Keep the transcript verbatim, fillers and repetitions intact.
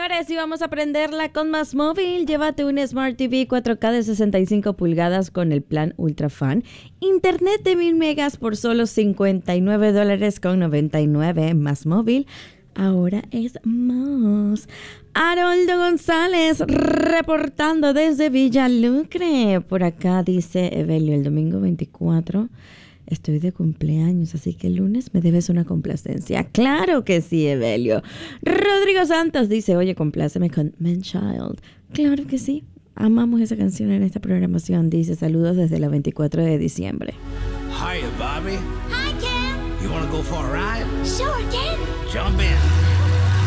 dólares y vamos a prenderla con Más Móvil. Llévate un Smart T V cuatro K de sesenta y cinco pulgadas con el plan Ultra Fan. Internet de mil megas por solo cincuenta y nueve dólares con noventa y nueve. Más Móvil. Ahora es más. Haroldo González reportando desde Villalucre. Por acá dice Evelio, el domingo veinticuatro estoy de cumpleaños, así que el lunes me debes una complacencia. Claro que sí, Evelio. Rodrigo Santos dice, oye, compláceme con Man Child. Claro que sí. Amamos esa canción en esta programación. Dice, saludos desde la veinticuatro de diciembre. Hiya, Bobby. Hi, Ken. You wanna go for a ride? Sure, Ken. Jump in.